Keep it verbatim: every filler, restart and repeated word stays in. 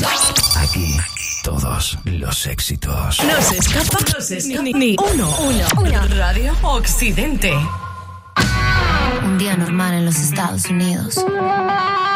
Aquí, todos los éxitos. No se escapa, no se escapa ni, ni uno, uno, uno. Radio Occidente. Un día normal en los Estados Unidos.